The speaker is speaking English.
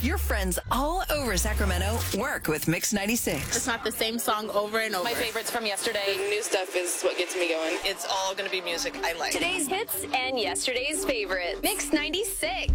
Your friends all over Sacramento work with Mix 96. It's not the same song over and over. My favorites from yesterday. The new stuff is what gets me going. It's all going to be music I like. Today's hits and yesterday's favorite. Mix 96.